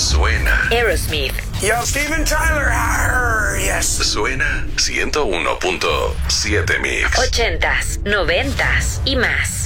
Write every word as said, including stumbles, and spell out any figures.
suena. Aerosmith. Yo, Steven Tyler. Arr, yes. Suena ciento uno punto siete Mix. Ochentas, noventas y más.